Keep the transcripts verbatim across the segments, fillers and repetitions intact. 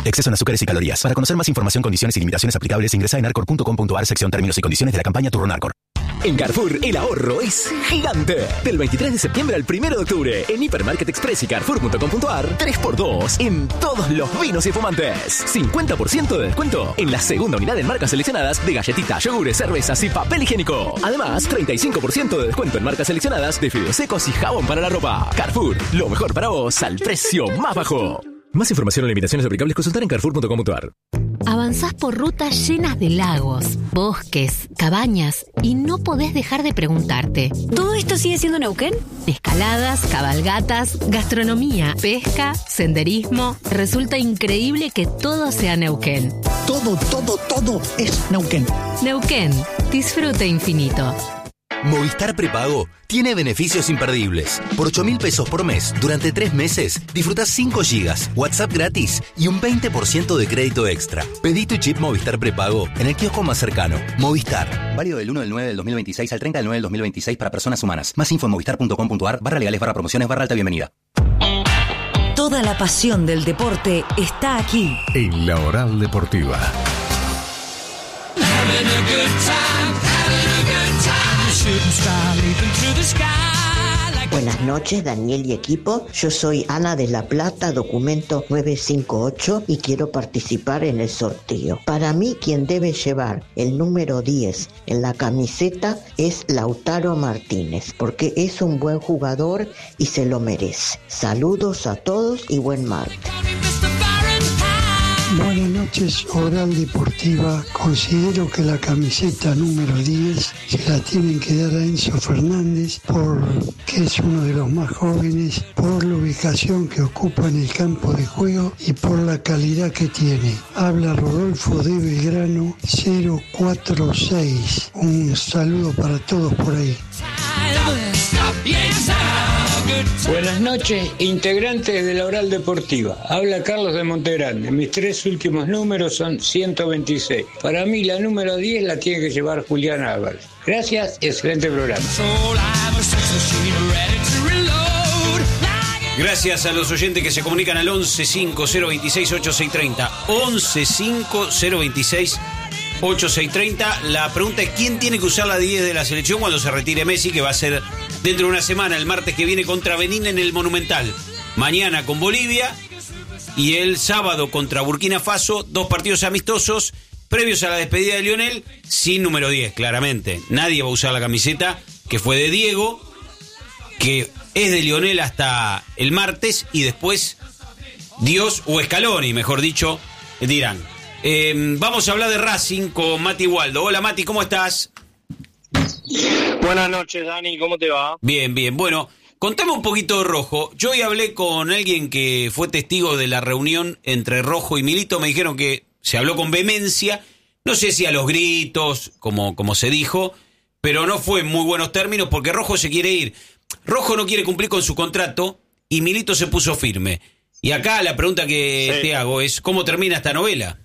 Exceso en azúcares y calorías. Para conocer más información, condiciones y limitaciones aplicables, ingresa en arcor punto com punto a r sección términos y condiciones de la campaña Turno Arcor. En Carrefour, el ahorro es gigante. Del veintitrés de septiembre al primero de octubre, en Hipermarket Express y Carrefour punto com punto a r, tres por dos en todos los vinos y espumantes. cincuenta por ciento de descuento en la segunda unidad en marcas seleccionadas de galletitas, yogures, cervezas y papel higiénico. Además, treinta y cinco por ciento de descuento en marcas seleccionadas de fideos secos y jabón para la ropa. Carrefour, lo mejor para vos al precio más bajo. Más información o limitaciones aplicables, consultar en carrefour punto com punto a r. Avanzás por rutas llenas de lagos, bosques, cabañas y no podés dejar de preguntarte: ¿todo esto sigue siendo Neuquén? Escaladas, cabalgatas, gastronomía, pesca, senderismo. Resulta increíble que todo sea Neuquén. Todo, todo, todo es Neuquén. Neuquén, disfrute infinito. Movistar Prepago tiene beneficios imperdibles. Por ocho mil pesos por mes, durante tres meses, disfrutás cinco gigas, WhatsApp gratis y un veinte por ciento de crédito extra. Pedí tu chip Movistar Prepago en el kiosco más cercano. Movistar. Válido del uno del nueve del dos mil veintiséis al treinta del nueve del dos mil veintiséis para personas humanas. Más info en movistar punto com punto a r, barra legales, barra promociones, barra alta bienvenida. Toda la pasión del deporte está aquí. En La Oral Deportiva. Buenas noches, Daniel y equipo. Yo soy Ana de La Plata, documento nueve cinco ocho, y quiero participar en el sorteo. Para mí, quien debe llevar el número diez en la camiseta es Lautaro Martínez, porque es un buen jugador y se lo merece. Saludos a todos y buen martes. Buenas noches, Oral Deportiva. Considero que la camiseta número diez se la tienen que dar a Enzo Fernández porque es uno de los más jóvenes, por la ubicación que ocupa en el campo de juego y por la calidad que tiene. Habla Rodolfo de Belgrano, cero cuatro seis. Un saludo para todos por ahí. Buenas noches, integrantes de la Oral Deportiva. Habla Carlos de Montegrande. Mis tres últimos números son ciento veintiséis. Para mí la número diez la tiene que llevar Julián Álvarez. Gracias, excelente programa. Gracias a los oyentes que se comunican al once cinco cero veintiséis ochenta y seis treinta. once cinco cero veintiséis ochenta y seis treinta. La pregunta es: ¿quién tiene que usar la diez de la selección cuando se retire Messi? Que va a ser dentro de una semana, el martes que viene contra Benín en el Monumental. Mañana con Bolivia y el sábado contra Burkina Faso. Dos partidos amistosos previos a la despedida de Lionel, sin número diez, claramente. Nadie va a usar la camiseta que fue de Diego, que es de Lionel hasta el martes, y después Dios o Scaloni, mejor dicho, dirán. Eh, vamos a hablar de Racing con Mati Waldo. Hola Mati, ¿cómo estás? Buenas noches, Dani, ¿cómo te va? Bien, bien. Bueno, contame un poquito de Rojo. Yo hoy hablé con alguien que fue testigo de la reunión entre Rojo y Milito. Me dijeron que se habló con vehemencia, no sé si a los gritos, como, como se dijo, pero no fue en muy buenos términos porque Rojo se quiere ir. Rojo no quiere cumplir con su contrato y Milito se puso firme. Y acá la pregunta que sí. te hago es: ¿cómo termina esta novela?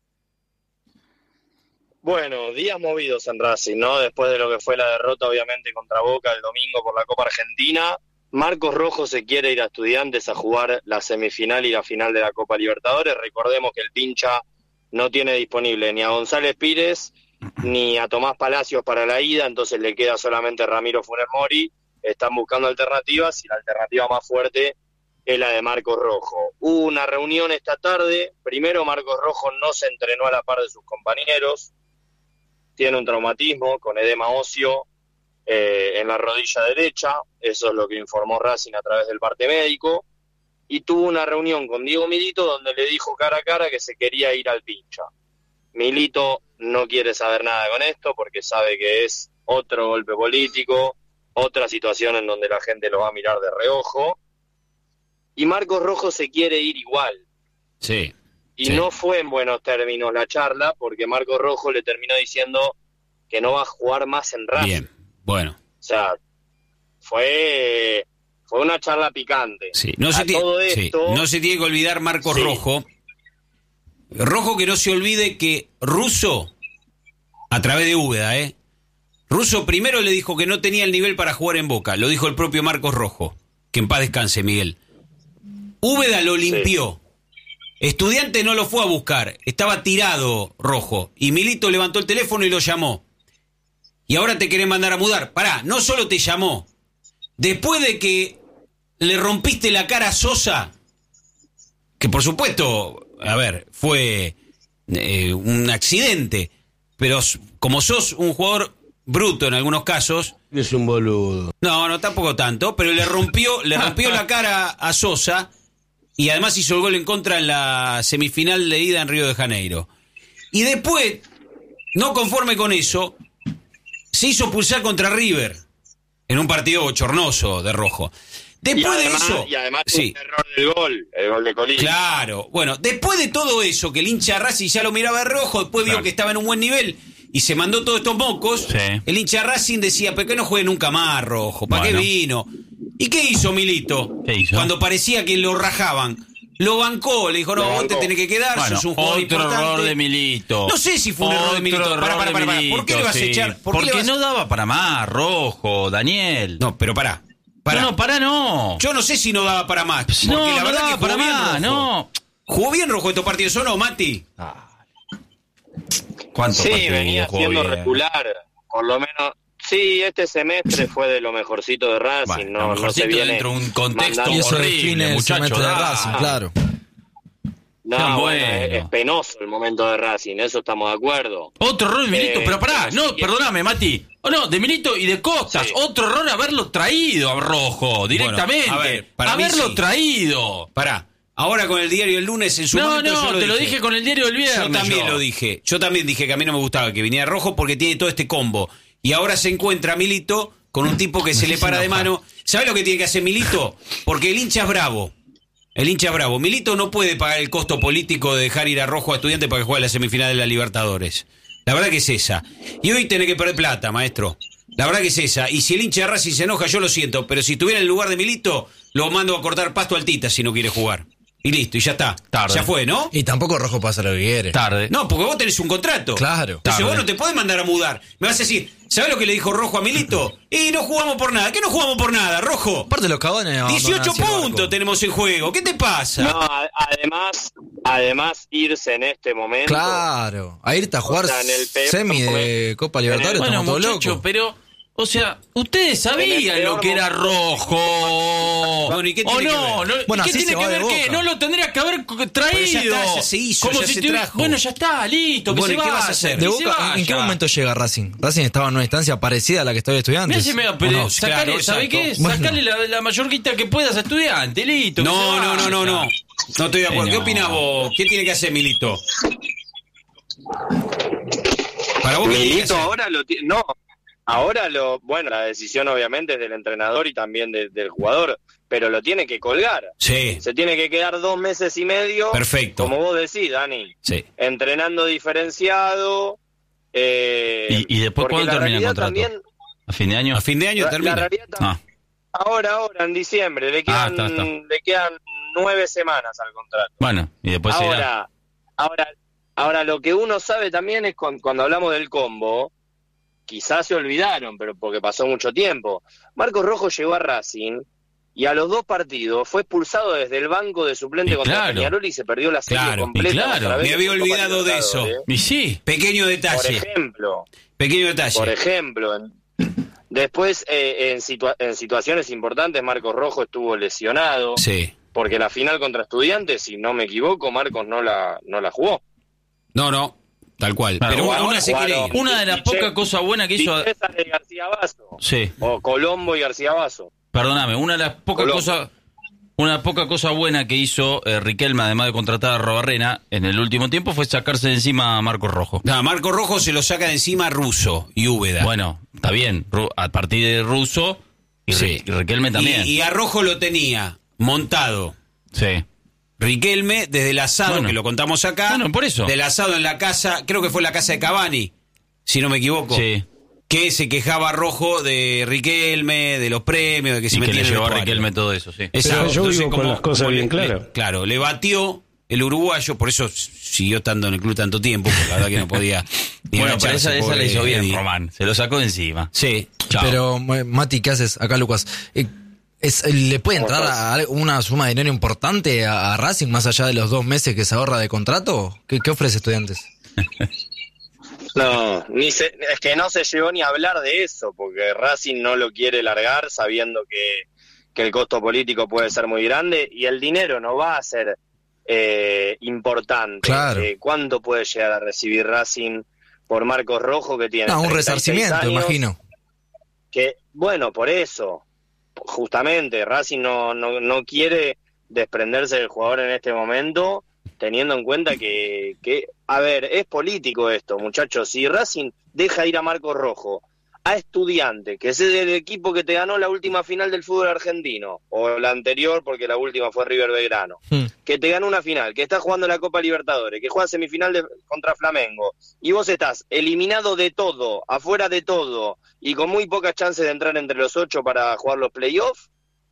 Bueno, días movidos en Racing, ¿no? Después de lo que fue la derrota, obviamente, contra Boca el domingo por la Copa Argentina. Marcos Rojo se quiere ir a Estudiantes a jugar la semifinal y la final de la Copa Libertadores. Recordemos que el pincha no tiene disponible ni a González Pires ni a Tomás Palacios para la ida, entonces le queda solamente Ramiro Funes Mori. Están buscando alternativas y la alternativa más fuerte es la de Marcos Rojo. Hubo una reunión esta tarde. Primero, Marcos Rojo no se entrenó a la par de sus compañeros. Tiene un traumatismo con edema óseo eh, en la rodilla derecha. Eso es lo que informó Racing a través del parte médico. Y tuvo una reunión con Diego Milito donde le dijo cara a cara que se quería ir al pincha. Milito no quiere saber nada con esto porque sabe que es otro golpe político, otra situación en donde la gente lo va a mirar de reojo. Y Marcos Rojo se quiere ir igual. Sí. Y sí. no fue en buenos términos la charla, porque Marcos Rojo le terminó diciendo que no va a jugar más en Racing. Bien, bueno. O sea, fue, fue una charla picante. Sí. No, se todo t- esto, sí. no se tiene que olvidar Marcos sí. Rojo. Rojo, que no se olvide que Russo, a través de Úbeda, ¿eh? Russo primero le dijo que no tenía el nivel para jugar en Boca. Lo dijo el propio Marcos Rojo. Que en paz descanse, Miguel. Úbeda lo limpió. Sí. Estudiantes no lo fue a buscar, estaba tirado Rojo. Y Milito levantó el teléfono y lo llamó. Y ahora te querés mandar a mudar. Pará, no solo te llamó. Después de que le rompiste la cara a Sosa, que por supuesto, a ver, fue eh, un accidente, pero como sos un jugador bruto en algunos casos... Es un boludo. No, no, tampoco tanto, pero le rompió, le rompió la cara a Sosa y además hizo el gol en contra en la semifinal de ida en Río de Janeiro. Y después, no conforme con eso, se hizo pulsar contra River en un partido bochornoso de Rojo. Después y además, de eso... Y además sí. un error del gol, el gol de Colín. Claro, bueno, después de todo eso, que el hincha Racing ya lo miraba de rojo, después vio claro. que estaba en un buen nivel y se mandó todos estos mocos, sí. el hincha Racing decía, ¿por qué no juegue nunca más Rojo? ¿Para bueno. qué vino? ¿Y qué hizo Milito? ¿Qué hizo? Cuando parecía que lo rajaban. Lo bancó, le dijo, no, vos te tenés que quedar, bueno, sos un jugador otro importante. error de Milito. No sé si fue un otro error de Milito. Error pará, pará, pará, pará. Milito, ¿Por qué le vas sí. a echar? ¿Por Porque vas... no daba para más, Rojo, Daniel. No, pero pará. Pará. No, no, pará, no. Yo no sé si no daba para más. Porque no, la no verdad daba que jugó para bien más, Rojo. no. ¿Jugó bien Rojo estos partidos o no, Mati? Ah. ¿Cuántos sí, partidos venía jugó siendo bien? regular. Por lo menos... Sí, este semestre fue de lo mejorcito de Racing. Bueno, no, lo mejorcito no se viene dentro de un contexto y eso horrible, define el muchacho. semestre de Ah. Racing, claro. No, Bueno. bueno, es, es penoso el momento de Racing, eso estamos de acuerdo. Otro error de Milito, Eh, pero pará, pero no, sí, perdóname, Mati. Oh, no, de Milito y de Costas. Sí. Otro error haberlo traído a Rojo, directamente. Bueno, a ver, para mí haberlo sí. traído. Pará, ahora con el diario el lunes en su No, momento no, yo lo te lo dije. dije con el diario del viernes. Yo también yo. lo dije. Yo también dije que a mí no me gustaba que viniera Rojo porque tiene todo este combo. Y ahora se encuentra Milito con un tipo que se le para de mano. ¿Sabes lo que tiene que hacer Milito? Porque el hincha es bravo. El hincha es bravo. Milito no puede pagar el costo político de dejar ir a Rojo a Estudiantes para que juegue la semifinal de la Libertadores. La verdad que es esa. Y hoy tiene que perder plata, maestro. La verdad que es esa. Y si el hincha de Racing se enoja, yo lo siento. Pero si estuviera en el lugar de Milito, lo mando a cortar pasto al Tita si no quiere jugar. Y listo, y ya está. Tarde. Ya fue, ¿no? Y tampoco Rojo pasa lo que quiere. Tarde. No, porque vos tenés un contrato. Claro. Entonces Tarde. vos no te podés mandar a mudar. Me vas a decir, ¿sabés lo que le dijo Rojo a Milito? Y no jugamos por nada. ¿Qué no jugamos por nada, Rojo? Aparte los cagones... dieciocho puntos tenemos en juego. ¿Qué te pasa? No, a- además, además irse en este momento. Claro. A irte a jugar O sea, en el peor semi de momento. Copa Libertadores, Bueno, estamos todos muchacho, locos. pero... O sea, ustedes En sabían el lo peor que era Rojo. Bueno, ¿y qué ¿O tiene que no? ver? no Bueno, ¿Qué así tiene se que va de ver qué? Boca. No lo tendría que haber co- traído. Pero ya está, ya se hizo, ya se tuvi- trajo. Bueno, ya está, listo, que Bueno, se ¿y qué vaya, vas a hacer? De que se Boca, vaya. ¿en qué momento llega Racing? Racing estaba en una instancia parecida a la que estaba Mirá Estudiantes. si me va a ¿O pedir, no? sacale, Claro, ¿sabe exacto. qué? Bueno. Sacale la, la mayor guita que puedas a estudiante, listo. que se No, vaya. no, no, no, no. No estoy de acuerdo. Sí, ¿Qué no. opinás vos? ¿Qué tiene que hacer Milito? Para vos, ¿qué tiene que Milito hacer? ahora lo tiene. No, ahora lo. Bueno, la decisión obviamente es del entrenador y también de- del jugador, pero lo tiene que colgar. Sí, Se tiene que quedar dos meses y medio. perfecto. Como vos decís, Dani. Sí. Entrenando diferenciado. Eh, ¿Y, y después porque cuándo la termina el realidad contrato? también- ¿A fin de año? A fin de año la, termina. la realidad tam- Ah, ahora, ahora, en diciembre. Le Ah, quedan, está, está. le quedan nueve semanas al contrato. bueno, y después se irá. Ahora, ahora, ahora lo que uno sabe también es con- cuando hablamos del combo, quizás se olvidaron, pero porque pasó mucho tiempo. Marcos Rojo llegó a Racing y a los dos partidos fue expulsado desde el banco de suplente Y contra claro. Peñarol y se perdió la serie Claro, y completa. claro. otra vez Me había en Copa olvidado de eso. Libertadores. Y sí. Pequeño Por detalle. ejemplo, Pequeño detalle. por ejemplo, en- después eh, en, situa- en situaciones importantes Marcos Rojo estuvo lesionado. Sí. Porque la final contra Estudiantes, si no me equivoco, Marcos no la no la jugó. No, no. Tal cual. Claro, Pero bueno, ahora una se quiere jugaron. ir. Una de las Y pocas Che- cosas buenas que hizo... Y César de García Basso, Sí, o Colombo y García Basso. perdóname, una de las pocas Colombo. cosas... Una poca cosa buena que hizo eh, Riquelme, además de contratar a Robarrena en el último tiempo, fue sacarse de encima a Marcos Rojo. No, Marco Rojo se lo saca de encima Russo y Úbeda. Bueno, está bien, Ru- a partir de Russo y, Sí. Ri- y Riquelme también. Y, y a Rojo lo tenía montado Sí. Riquelme desde el asado, Bueno. que lo contamos acá. Bueno, por eso. Del asado en la casa, creo que fue la casa de Cavani, si no me equivoco. Sí. Que se quejaba Rojo de Riquelme, de los premios, de que se Y que metía le en el llevó a vestuario. Riquelme todo eso, sí. Exacto. Pero yo Entonces, vivo con como- las cosas como bien le- claras. le- Claro, le batió el uruguayo, por eso siguió estando en el club tanto tiempo, porque la verdad que no podía ni Bueno, pero agacharse, esa, esa pobre la hizo bien, Eddie. Román. Se lo sacó de encima. Sí. Chao. Pero, eh, Mati, ¿qué haces acá, Lucas? Eh, Es, ¿Le puede entrar a una suma de dinero importante a, a Racing más allá de los dos meses que se ahorra de contrato? ¿Qué, qué ofrece Estudiantes? No, ni se, es que no se llegó ni a hablar de eso, porque Racing no lo quiere largar sabiendo que, que el costo político puede ser muy grande y el dinero no va a ser eh, importante. Claro. Eh, ¿Cuánto puede llegar a recibir Racing por Marcos Rojo, que tiene No, un treinta y seis resarcimiento, años? imagino. Que, bueno, por eso, justamente, Racing no, no, no quiere desprenderse del jugador en este momento, teniendo en cuenta que, que, a ver, es político esto, muchachos. Si Racing deja ir a Marcos Rojo, a Estudiante, que es el equipo que te ganó la última final del fútbol argentino, o la anterior, porque la última fue River Belgrano, Hmm. que te ganó una final, que está jugando la Copa Libertadores, que juega semifinal de, contra Flamengo, y vos estás eliminado de todo, afuera de todo, y con muy pocas chances de entrar entre los ocho para jugar los playoffs,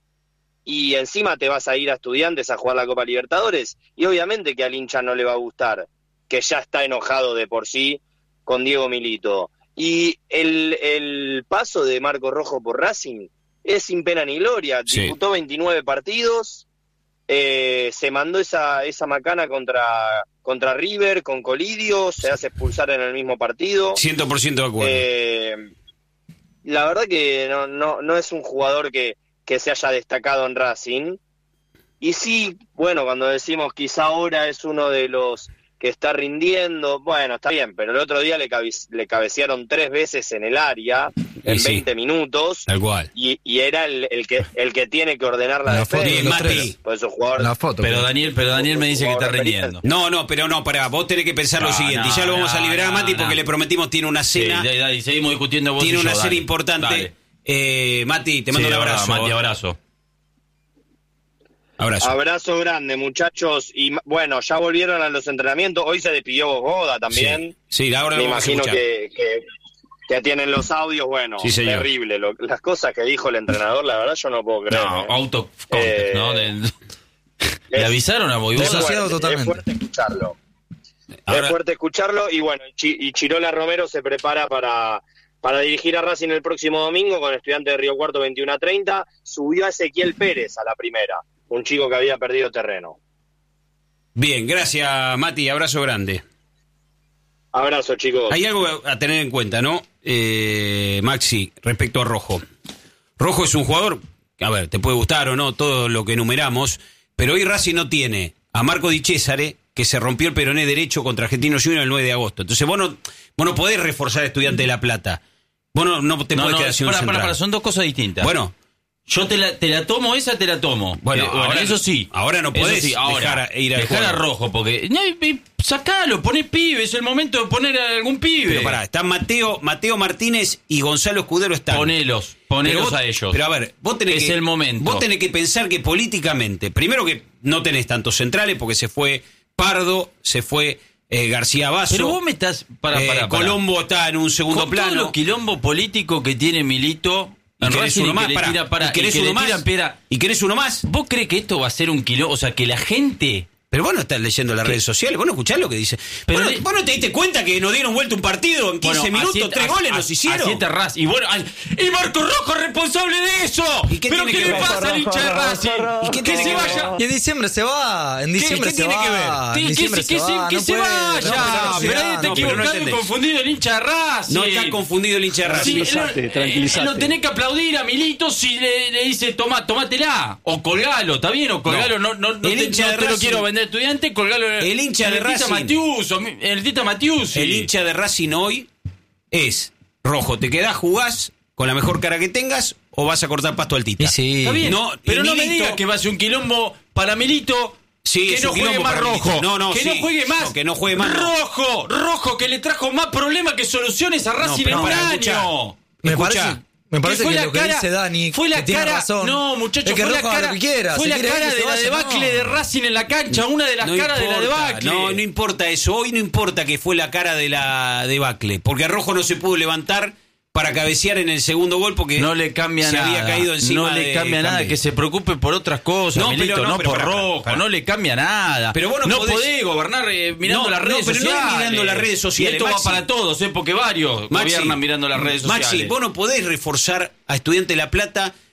y encima te vas a ir a Estudiantes a jugar la Copa Libertadores, y obviamente que al hincha no le va a gustar, que ya está enojado de por sí con Diego Milito. Y el, el paso de Marcos Rojo por Racing es sin pena ni gloria. Sí. Disputó veintinueve partidos, eh, se mandó esa, esa macana contra, contra River con Colidio, se hace expulsar en el mismo partido. cien por ciento de acuerdo. Eh, la verdad que no, no, no es un jugador que, que se haya destacado en Racing. Y sí, bueno, cuando decimos quizá ahora es uno de los que está rindiendo, bueno, está bien, pero el otro día le, cabe, le cabecearon tres veces en el área, en sí, veinte minutos, tal cual. y, y era el, el que el que tiene que ordenar la, La defensa. foto de los Mati. tres. Por eso jugador, La foto. Pero Daniel, pero Daniel me dice que está rindiendo. No, no, pero no, pará, vos tenés que pensar lo No, siguiente, no, y ya lo vamos no, a liberar a Mati no, porque no. le prometimos tiene una Sí, cena, dale, dale, seguimos discutiendo vos tiene y yo, una cena dale. importante. Dale. Eh, Mati, te mando Sí, un verdad, abrazo. Mati, abrazo. Abrazo. abrazo grande, muchachos. Y bueno, ya volvieron a los entrenamientos. Hoy se despidió Bogoda también. Sí, sí, ahora Me lo vamos a imagino escuchar. que, que, que tienen los audios. Bueno, Sí, señor. terrible. Lo- las cosas que dijo el entrenador, la verdad, yo no puedo creer. No, ¿eh? auto context, Eh, ¿no? De- le es- avisaron a es Boivoda. Desasociado fuerte, totalmente. Es fuerte escucharlo. Ahora- Es fuerte escucharlo. Y bueno, Chi- y Chirola Romero se prepara para, para dirigir a Racing el próximo domingo con Estudiantes de Río Cuarto veintiuno a treinta. Subió a Ezequiel Pérez a la primera, un chico que había perdido terreno. Bien, gracias Mati, abrazo grande. Abrazo, chicos. Hay algo a tener en cuenta, ¿no? Eh, Maxi, respecto a Rojo. Rojo es un jugador, a ver, te puede gustar o no todo lo que enumeramos, pero hoy Racing no tiene a Marco Di Cesare, que se rompió el peroné derecho contra Argentinos Juniors el nueve de agosto. Entonces vos no, vos no podés reforzar a Estudiante de La Plata. Vos no, no te No, podés no, quedar sin un para, para, central. para, son dos cosas distintas. Bueno, Yo te la, te la tomo, esa te la tomo. Bueno, Eh, ahora- eso sí. ahora no Eso podés sí, ahora, dejar a- ir al dejar a juego. Rojo, porque no, y- y sacalo, poné pibe, es el momento de poner a algún pibe. pero pará, están Mateo, Mateo Martínez y Gonzalo Escudero están. Ponelos, ponelos Pero vos- a ellos. Pero a ver, vos tenés Es que, el momento. Vos tenés que pensar que políticamente, primero que no tenés tantos centrales porque se fue Pardo, se fue eh, García Basso. Pero vos me estás. Para, eh, para, Colombo está en un segundo Con plano. todo lo quilombo político que tiene Milito. ¿Y en querés Racing, uno y más? que le Pará, tira para- ¿y querés y que uno le más? tiran piedra. ¿Y querés uno más? ¿Vos crees que esto va a ser un quilombo? O sea, que la gente. Pero vos no estás leyendo las redes sociales, vos no escuchás lo que dice. Pero ¿Vos, no, le- vos no te diste cuenta que nos dieron vuelta un partido en quince Bueno, minutos, así- tres así- goles nos así- hicieron? así está Racing. Y bueno, ay, y Marco Rojo es responsable de eso. ¿Y qué ¿Pero tiene qué que le ver? pasa al hincha de Racing? ¿Y qué que tiene se que vaya. ver? Y en diciembre se va, en diciembre qué se tiene va. que ver? en Que, que, diciembre se, que, se se- va, que no se puede, vaya. no puede pero ahí llegar, está no, pero no equivocado y entendés. confundido el hincha de Racing. No está confundido el hincha de Racing. Sí, lo, eh, lo tenés que aplaudir a Milito si le, le dice, toma, tomátela. O colgalo, ¿está bien? O colgalo, no, no, no, El te, hincha no de te lo Racing- quiero vender estudiante, colgalo. El hincha de el Tita Racing- Matius, o mi- el Tita Matius. El hincha de Racing hoy es Rojo, ¿te quedás, jugás con la mejor cara que tengas o vas a cortar pasto al Tita? Y sí. Está bien, No, pero y no me Milito- digas que va a ser un quilombo para Milito. Sí, que es no un juegue quilombo más para Rojo. Milito. No, no, que sí. no juegue más. No, que no juegue más, no. Rojo, Rojo, que le trajo más problemas que soluciones a Racing pero en un pará, año. escuchá. Me Escuchá. parece, me parece fue que la lo que cara- dice Dani, fue la que tiene cara, razón. no, muchachos, es que fue la Rojo haga cara, lo que quiera. fue si la quiere cara ir, que de se la vaya, debacle no. de Racing en la cancha, una de las No caras de la importa, debacle. No, no importa eso. Hoy no importa que fue la cara de la debacle. Porque Rojo no se pudo levantar para cabecear en el segundo gol porque No le cambia se nada. había caído encima no le de cambia nada, Campbell. que se preocupe por otras cosas, No, Milito, pero no, no, pero por pará, Rojo, pará. no le cambia nada. Pero vos no no podés- podés gobernar eh, mirando No, las no, redes pero no es sociales. mirando las redes sociales, Y esto Maxi. va para todos, ¿eh? Porque varios Maxi, gobiernan mirando las redes sociales. Maxi, vos no podés reforzar a Estudiante de La Plata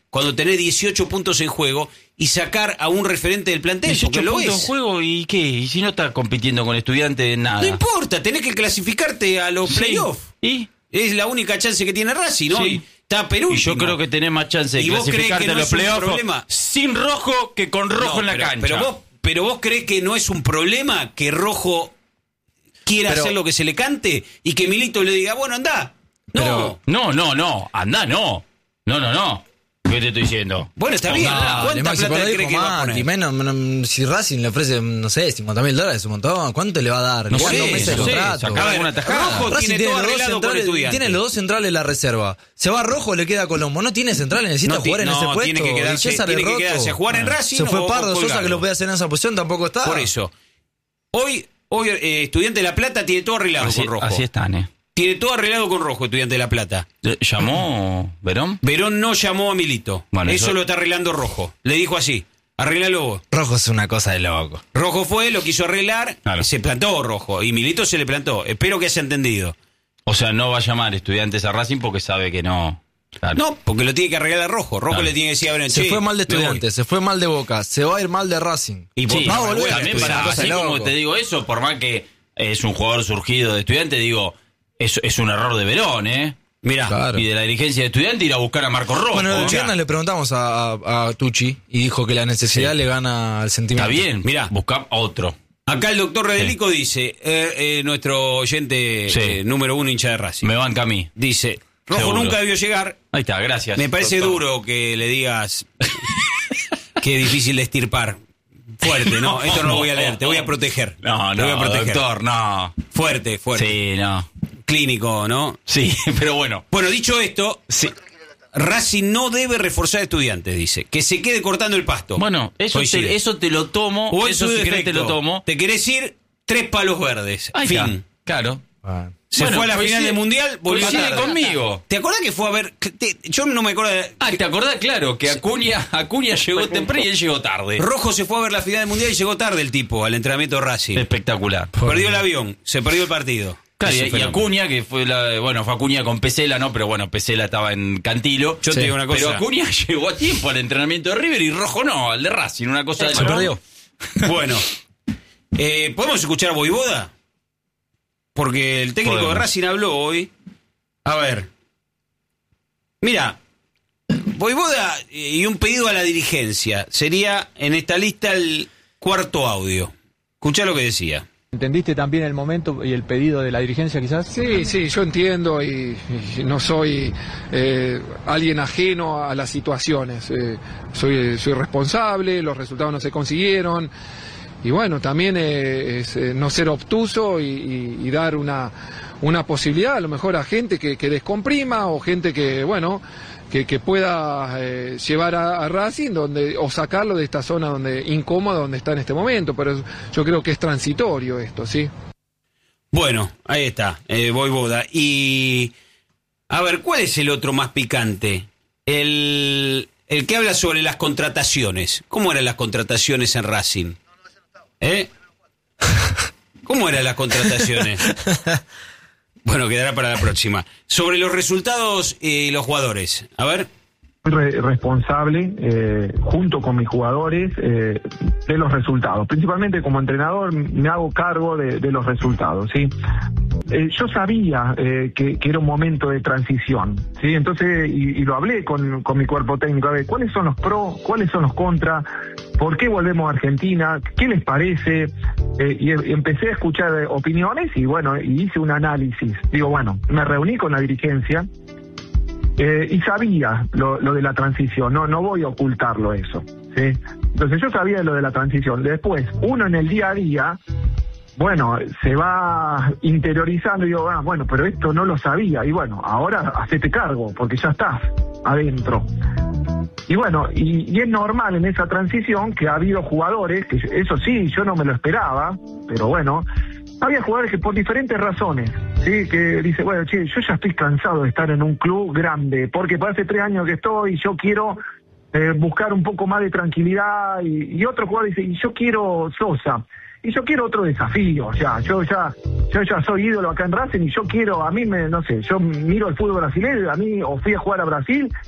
cuando tenés dieciocho puntos en juego y sacar a un referente del plantel, porque lo puntos es. en juego y qué, y si no estás compitiendo con Estudiantes en nada. No importa, tenés que clasificarte a los Sí. playoffs. ¿Y? Es la única chance que tiene Racing, ¿no? Sí. Y está penúltimo. Y yo creo que tenés más chance de ¿Y vos creés clasificarte que a no los es un playoffs problema? sin Rojo que con Rojo No, en la pero, cancha. Pero vos, pero vos creés que no es un problema que Rojo quiera Pero- hacer lo que se le cante y que Milito le diga, bueno, andá. No. Pero, no, no, no, andá, no. No, no, no. ¿Qué te estoy diciendo? Bueno, está bien. No, ¿Cuánta Maxi, plata por ahí cree que dijo va a Mati, poner? menos, menos, si Racing le ofrece, no sé, cincuenta mil dólares es un montón, ¿cuánto le va a dar? No ¿Cuántos sé, meses de no sé, contrato? sacar A ver, alguna tajada. Rojo Racing tiene todo los dos arreglado con centrales, Estudiantes. tiene los dos centrales en la reserva. Se va Rojo, le queda Colombo. No tiene centrales, necesita No ti- jugar en no, ese puesto. tiene que quedarse- Y César tiene es que roto. quedarse a jugar en Racing Se fue o- Pardo o Sosa, colgarlo. que lo puede hacer en esa posición, tampoco está. Por eso. Hoy, hoy eh, Estudiante de La Plata tiene todo arreglado Así, con Rojo. así están, ¿eh? Tiene todo arreglado con Rojo, Estudiante de La Plata. ¿Llamó Verón? Verón no llamó a Milito. Bueno, eso, eso- lo está arreglando Rojo. Le dijo así, arréglalo vos. Rojo es una cosa de loco. Rojo fue, lo quiso arreglar, Claro. se plantó Rojo. Y Milito se le plantó. Espero que haya entendido. O sea, no va a llamar Estudiantes a Racing porque sabe que no. Claro. No, porque lo tiene que arreglar a Rojo. Rojo Claro. le tiene que decir a Verón, Se "Che, fue mal de me voy". Estudiantes, se fue mal de Boca, se va a ir mal de Racing. Y Sí, va a bueno, volver a también Estudiantes. para, Una cosa así de como loco. te digo eso, por más que es un jugador surgido de Estudiantes, digo, es, es un error de Verón, ¿eh? Mirá, Claro. Y de la dirigencia de Estudiantes ir a buscar a Marco Rojo. Bueno, el Mirá. viernes le preguntamos a, a- a Tucci y dijo que la necesidad Sí. le gana al sentimiento. Está bien, Mirá. busca a otro. acá el doctor Redelico dice, eh, eh, nuestro oyente Sí. eh, número uno hincha de Racing, Me banca a mí. dice, Rojo Seguro. nunca debió llegar. Ahí está, gracias. Me parece doctor. duro que le digas que es difícil de estirpar. Fuerte, no, esto no lo voy a leer, te voy a proteger. No, te voy a no, proteger. doctor, no. Fuerte, fuerte. Sí, no. Clínico, ¿no? Sí, pero bueno. Bueno, dicho esto, Sí. Racing no debe reforzar Estudiantes, dice. Que se quede cortando el pasto. Bueno, eso Coincide. te, eso te lo tomo. O en eso su si querés te defecto, lo tomo. Te querés ir tres palos verdes. Ahí fin. está. Claro. Ah. Se Bueno, fue a la coincide- final del Mundial, volvió coincide tarde. conmigo. ¿Te acordás que fue a ver? te- yo no me acuerdo. de- Ah, ¿te acordás? Claro, que Acuña, Acuña llegó temprano y él llegó tarde. Rojo se fue a ver la final del Mundial y llegó tarde el tipo al entrenamiento de Racing. Espectacular. Perdió el avión, se perdió el partido. Claro, Es un y, y fenómeno. Acuña, que fue la. Bueno, fue Acuña con Pesela, ¿no? Pero bueno, Pesela estaba en Cantilo. Yo te digo una cosa. Pero Acuña llegó a tiempo al entrenamiento de River y Rojo no, al de Racing, una cosa de Se loco. perdió. Bueno, eh, ¿podemos escuchar a Voivoda? Porque el técnico Podemos. de Racing habló hoy. A ver. Mira, Voivoda y un pedido a la dirigencia. Sería en esta lista el cuarto audio. Escuchá lo que decía. ¿Entendiste también el momento y el pedido de la dirigencia quizás? Sí, sí, yo entiendo y, y no soy eh, alguien ajeno a las situaciones. Eh, soy, soy responsable, los resultados no se consiguieron y bueno, también eh, es eh, no ser obtuso y, y- y dar una, una posibilidad a lo mejor a gente que, que descomprima o gente que, bueno, que, que pueda eh, llevar a, a Racing donde, o sacarlo de esta zona donde incómoda donde está en este momento, pero yo creo que es transitorio esto, ¿sí? Bueno, ahí está, eh, Voivoda. Y, a ver, ¿cuál es el otro más picante? El, el que habla sobre las contrataciones. ¿Cómo eran las contrataciones en Racing? ¿Eh? ¿Cómo eran las contrataciones? Bueno, quedará para la próxima. Sobre los resultados y los jugadores. A ver. Re- responsable, eh, junto con mis jugadores, eh, de los resultados. Principalmente como entrenador me hago cargo de, de los resultados, ¿sí? Eh, yo sabía eh, que, que era un momento de transición, ¿sí? Entonces, y, y lo hablé con, con mi cuerpo técnico, a ver, ¿cuáles son los pros, cuáles son los contras? ¿Por qué volvemos a Argentina? ¿Qué les parece? Eh, y, y empecé a escuchar eh, opiniones y bueno, y hice un análisis. Digo, bueno, me reuní con la dirigencia, Eh, y sabía lo, lo de la transición, no no voy a ocultarlo eso, ¿sí? Entonces yo sabía lo de la transición. Después, uno en el día a día, bueno, se va interiorizando y digo, ah, bueno, pero esto no lo sabía. Y bueno, ahora hacete cargo, porque ya estás adentro. Y bueno, y, y es normal en esa transición que ha habido jugadores, que eso sí, yo no me lo esperaba, pero bueno, había jugadores que por diferentes razones, sí, que dice, bueno, che, yo ya estoy cansado de estar en un club grande, porque hace tres años que estoy, yo quiero eh, buscar un poco más de tranquilidad, y, y otro jugador dice, y yo quiero Sosa, y yo quiero otro desafío, ya, yo ya, yo ya soy ídolo acá en Racing, y yo quiero, a mí me, no sé, yo miro el fútbol brasileño, a mí, o fui a jugar a Brasil,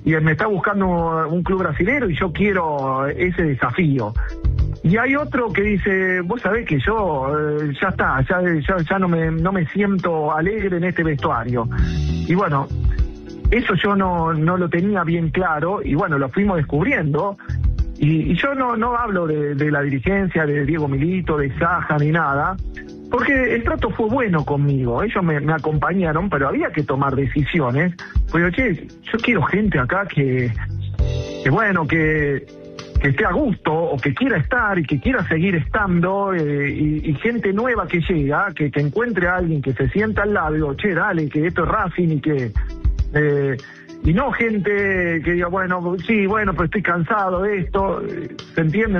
y me está buscando un club brasilero y yo quiero ese desafío. Y hay otro que dice, vos sabés que yo eh, ya está, ya, ya, ya no, me, no me siento alegre en este vestuario. Y bueno, eso yo no, no lo tenía bien claro y bueno, lo fuimos descubriendo. Y, y yo no, no hablo de, de la dirigencia, de Diego Milito, de Saja, ni nada, porque el trato fue bueno conmigo, ellos me, me acompañaron, pero había que tomar decisiones. Pues che, yo quiero gente acá que, que bueno, que... que esté a gusto o que quiera estar y que quiera seguir estando eh, y, y gente nueva que llega, que, que encuentre a alguien que se sienta al lado y digo, che, dale, que esto es Racing y que... Eh, y no gente que diga, bueno, sí, bueno, pero estoy cansado de esto, ¿se entiende?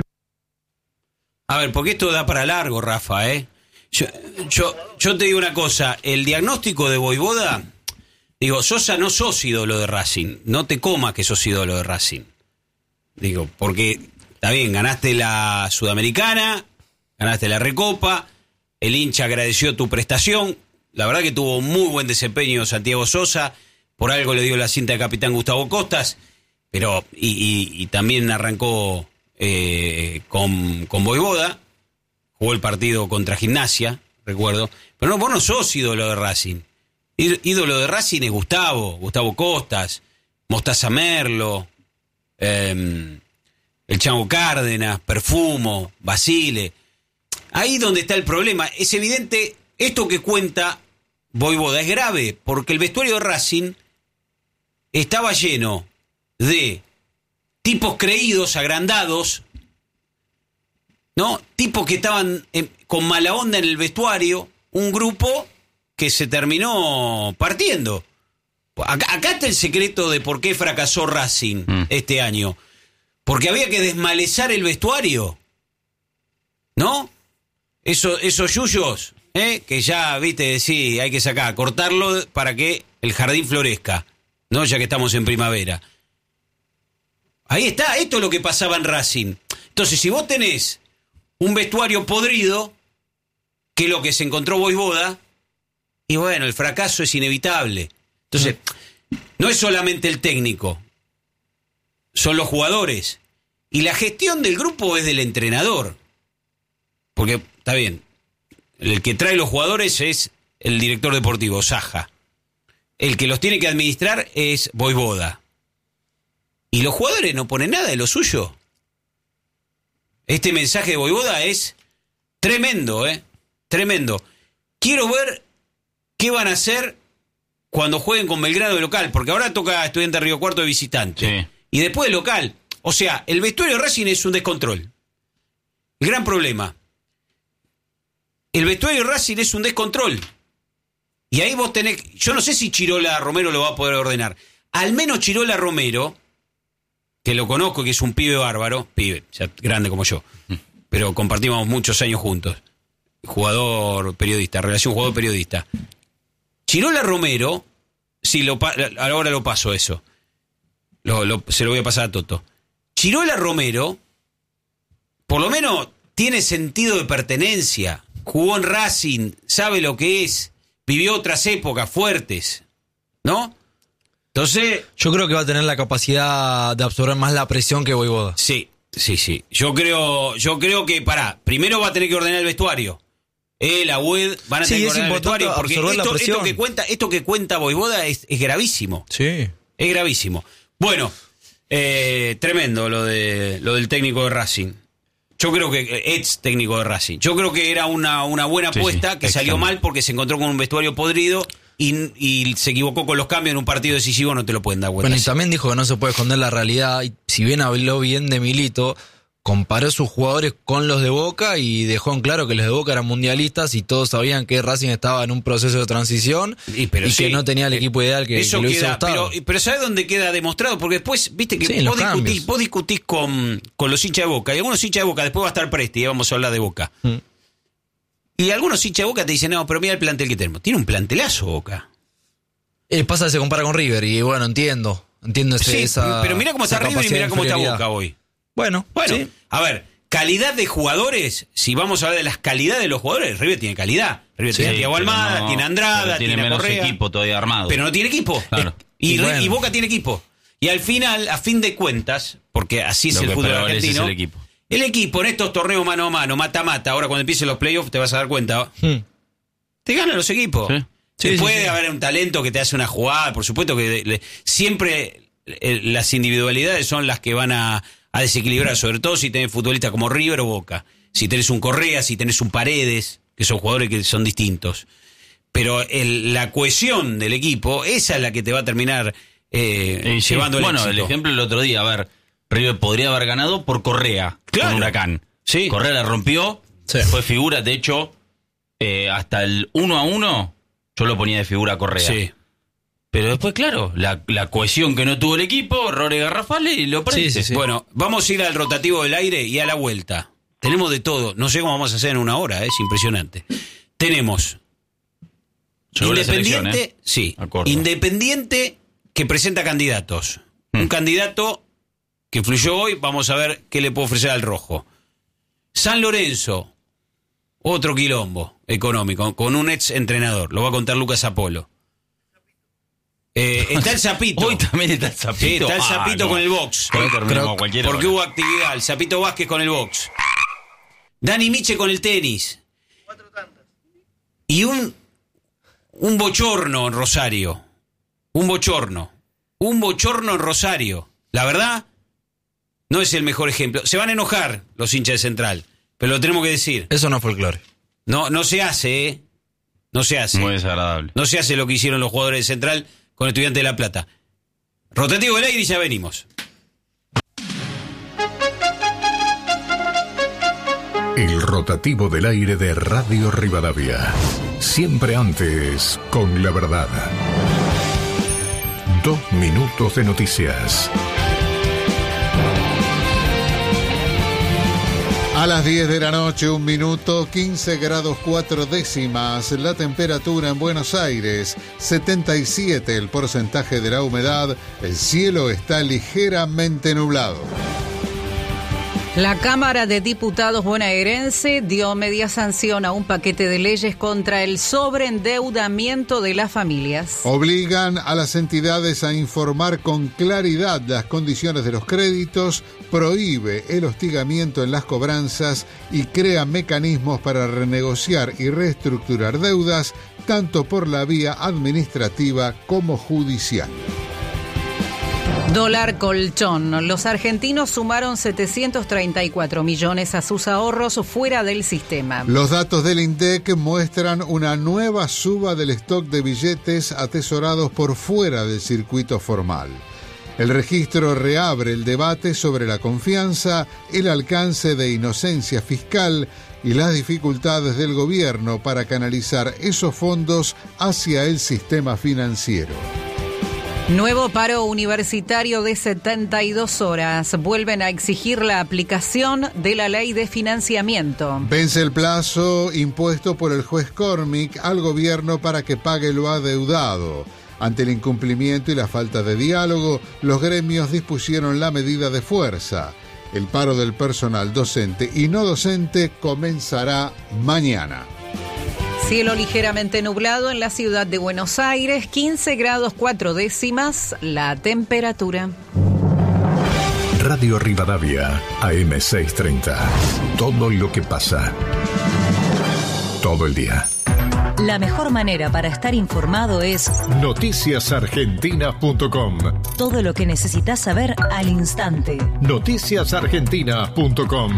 A ver, porque esto da para largo, Rafa, ¿eh? Yo, yo, yo te digo una cosa, el diagnóstico de Vojvoda, digo, Sosa, no sos ídolo de Racing, no te comas que sos ídolo de Racing. Digo, porque, está bien, ganaste la Sudamericana, ganaste la Recopa, el hincha agradeció tu prestación, la verdad que tuvo un muy buen desempeño Santiago Sosa, por algo le dio la cinta de capitán Gustavo Costas, pero, y, y, y también arrancó eh, con, con Vojvoda, jugó el partido contra Gimnasia, recuerdo, pero no, vos no sos ídolo de Racing, ídolo de Racing es Gustavo, Gustavo Costas, Mostaza Merlo, Eh, el Chango Cárdenas, Perfumo, Basile. Ahí donde está el problema. Es evidente, esto que cuenta Vojvoda es grave, porque el vestuario de Racing estaba lleno de tipos creídos, agrandados, ¿no? Tipos que estaban eh, con mala onda en el vestuario, un grupo que se terminó partiendo. Acá, acá está el secreto de por qué fracasó Racing mm. este año. Porque había que desmalezar el vestuario. ¿No? Eso, esos yuyos, ¿eh? Que ya, viste, sí, hay que sacar, cortarlo para que el jardín florezca. ¿No? Ya que estamos en primavera. Ahí está, esto es lo que pasaba en Racing. Entonces, si vos tenés un vestuario podrido, que es lo que se encontró Vojvoda, y bueno, el fracaso es inevitable. Entonces, no es solamente el técnico, son los jugadores. Y la gestión del grupo es del entrenador. Porque, está bien, el que trae los jugadores es el director deportivo, Saja. El que los tiene que administrar es Vojvoda. Y los jugadores no ponen nada de lo suyo. Este mensaje de Vojvoda es tremendo, ¿eh? Tremendo. Quiero ver qué van a hacer cuando jueguen con Belgrano de local, porque ahora toca a Estudiantes Río Cuarto de visitante. Sí. Y después de local. O sea, el vestuario de Racing es un descontrol. El gran problema. El vestuario de Racing es un descontrol. Y ahí vos tenés... Yo no sé si Chirola Romero lo va a poder ordenar. Al menos Chirola Romero, que lo conozco, que es un pibe bárbaro, pibe, ya grande como yo, pero compartimos muchos años juntos. Jugador periodista, relación jugador-periodista. Chirola Romero, sí, lo, ahora lo paso eso, lo, lo, se lo voy a pasar a Toto. Chirola Romero, por lo menos, tiene sentido de pertenencia, jugó en Racing, sabe lo que es, vivió otras épocas fuertes, ¿no? Entonces... Yo creo que va a tener la capacidad de absorber más la presión que Vojvoda. Sí, sí, sí. Yo creo, yo creo que, pará, primero va a tener que ordenar el vestuario. Eh, la U E D van a tener sí, que ordenar el vestuario, porque esto, esto que cuenta, esto que cuenta Vojvoda es, es gravísimo. Sí. Es gravísimo. Bueno, eh, tremendo lo de lo del técnico de Racing. Yo creo que, ex técnico de Racing. Yo creo que era una, una buena sí, apuesta sí, que exacto. salió mal porque se encontró con un vestuario podrido y, y se equivocó con los cambios en un partido decisivo, no te lo pueden dar vuelta. Bueno, y también dijo que no se puede esconder la realidad. Y si bien habló bien de Milito, comparó sus jugadores con los de Boca y dejó en claro que los de Boca eran mundialistas y todos sabían que Racing estaba en un proceso de transición y, pero y sí, que no tenía el equipo ideal que, eso que lo queda, hizo Gustavo. Pero, pero ¿sabes dónde queda demostrado? Porque después, viste que sí, vos, discutís, vos discutís con, con los hinchas de Boca y algunos hinchas de Boca, después va a estar Presti y vamos a hablar de Boca. Mm. Y algunos hinchas de Boca te dicen, no, pero mira el plantel que tenemos. Tiene un plantelazo Boca. Eh, pasa que se compara con River y bueno, entiendo. Entiendo ese, sí, esa pero mira cómo está River y mira cómo está Boca hoy. Bueno, bueno, sí. A ver, calidad de jugadores, si vamos a hablar de las calidades de los jugadores, River tiene calidad. River sí, tiene a Thiago Almada, no, tiene a Andrada, tiene, tiene a menos Correa, equipo todavía armado. Pero no tiene equipo. Claro. Y, y, bueno. y Boca tiene equipo. Y al final, a fin de cuentas, porque así es Lo el que fútbol prevalece argentino, es el equipo. el equipo en estos torneos mano a mano, mata-mata, ahora cuando empiecen los playoffs te vas a dar cuenta, Hmm. te ganan los equipos. Sí. Se Sí, puede sí, sí. haber un talento que te hace una jugada, por supuesto que le- siempre eh, las individualidades son las que van a, a desequilibrar, sobre todo si tenés futbolistas como River o Boca. Si tenés un Correa, si tenés un Paredes, que son jugadores que son distintos. Pero el- la cohesión del equipo, esa es la que te va a terminar eh, Y sí, llevando el bueno, éxito. el ejemplo el otro día, a ver, River podría haber ganado por Correa, Claro. con Huracán. Sí. Correa la rompió, fue figura, de hecho, eh, hasta el uno a uno yo lo ponía de figura a Correa. Sí. Pero después, claro, la, la cohesión que no tuvo el equipo, errores garrafales y lo perdiste. Bueno, vamos a ir al rotativo del aire y a la vuelta. Tenemos de todo. No sé cómo vamos a hacer en una hora, ¿eh? Es impresionante. Tenemos Llegó la selección, Independiente, ¿eh? sí, A Córdoba. Independiente que presenta candidatos. Hmm. Un candidato que fluyó hoy, vamos a ver qué le puede ofrecer al rojo. San Lorenzo, otro quilombo económico, con un ex entrenador. Lo va a contar Lucas Apolo. Eh, está el Zapito. Hoy también está el Zapito. Sí, está el Ah, Zapito no. con el box. Hoy terminamos a cualquier Porque hora. hubo actividad. El Zapito Vázquez con el box. Dani Miche con el tenis. Y un, un bochorno en Rosario. Un bochorno. Un bochorno en Rosario. La verdad, no es el mejor ejemplo. Se van a enojar los hinchas de Central, pero lo tenemos que decir. Eso no es folclore. No, no se hace, ¿eh? No se hace. Muy desagradable. No se hace lo que hicieron los jugadores de Central con Estudiantes de La Plata. Rotativo del aire y ya venimos. El rotativo del aire de Radio Rivadavia. Siempre antes con la verdad. Dos minutos de noticias. A las diez de la noche, un minuto, quince grados cuatro décimas, la temperatura en Buenos Aires, setenta y siete el porcentaje de la humedad, el cielo está ligeramente nublado. La Cámara de Diputados bonaerense dio media sanción a un paquete de leyes contra el sobreendeudamiento de las familias. Obligan a las entidades a informar con claridad las condiciones de los créditos, prohíbe el hostigamiento en las cobranzas y crea mecanismos para renegociar y reestructurar deudas, tanto por la vía administrativa como judicial. Dólar colchón. Los argentinos sumaron setecientos treinta y cuatro millones a sus ahorros fuera del sistema. Los datos del INDEC muestran una nueva suba del stock de billetes atesorados por fuera del circuito formal. El registro reabre el debate sobre la confianza, el alcance de inocencia fiscal y las dificultades del gobierno para canalizar esos fondos hacia el sistema financiero. Nuevo paro universitario de setenta y dos horas. Vuelven a exigir la aplicación de la ley de financiamiento. Vence el plazo impuesto por el juez Cormick al gobierno para que pague lo adeudado. Ante el incumplimiento y la falta de diálogo, los gremios dispusieron la medida de fuerza. El paro del personal docente y no docente comenzará mañana. Cielo ligeramente nublado en la ciudad de Buenos Aires, quince grados cuatro décimas la temperatura. Radio Rivadavia, A M seiscientos treinta. Todo lo que pasa. Todo el día. La mejor manera para estar informado es noticias argentinas punto com. todo lo que necesitas saber al instante. noticias argentinas punto com.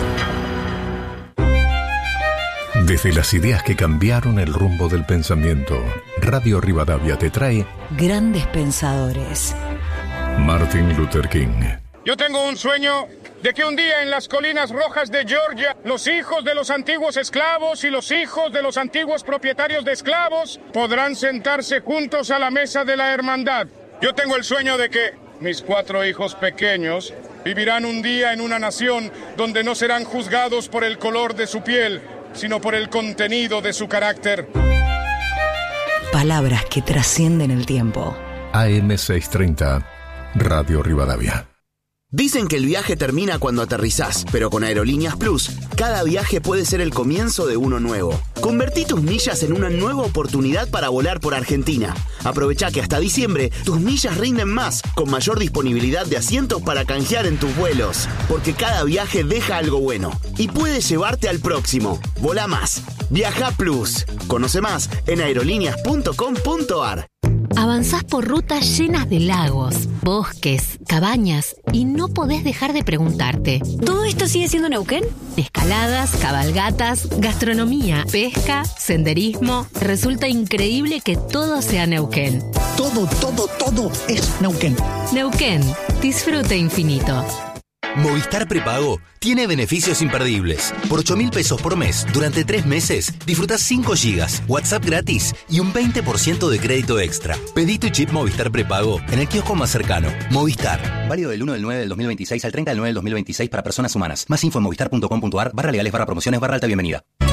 Desde las ideas que cambiaron el rumbo del pensamiento, Radio Rivadavia te trae Grandes pensadores. Martin Luther King. Yo tengo un sueño de que un día en las colinas rojas de Georgia, los hijos de los antiguos esclavos y los hijos de los antiguos propietarios de esclavos podrán sentarse juntos a la mesa de la hermandad. Yo tengo el sueño de que mis cuatro hijos pequeños vivirán un día en una nación donde no serán juzgados por el color de su piel, sino por el contenido de su carácter. Palabras que trascienden el tiempo. A M seiscientos treinta, Radio Rivadavia. Dicen que el viaje termina cuando aterrizás, pero con Aerolíneas Plus, cada viaje puede ser el comienzo de uno nuevo. Convertí tus millas en una nueva oportunidad para volar por Argentina. Aprovecha que hasta diciembre tus millas rinden más, con mayor disponibilidad de asientos para canjear en tus vuelos. Porque cada viaje deja algo bueno y puede llevarte al próximo. Volá más. Viaja Plus. Conoce más en aerolíneas punto com punto ar. Avanzás por rutas llenas de lagos, bosques, cabañas y no podés dejar de preguntarte: ¿todo esto sigue siendo Neuquén? Escaladas, cabalgatas, gastronomía, pesca, senderismo. Resulta increíble que todo sea Neuquén. Todo, todo, todo es Neuquén. Neuquén, disfrute infinito. Movistar Prepago tiene beneficios imperdibles. Por ocho mil pesos por mes, durante tres meses, disfrutás cinco gigas, WhatsApp gratis y un veinte por ciento de crédito extra. Pedí tu chip Movistar Prepago en el kiosco más cercano. Movistar. Válido del uno del nueve del dos mil veintiséis al treinta del nueve del dos mil veintiséis para personas humanas. Más info en movistar punto com punto ar barra legales barra promociones barra alta bienvenida.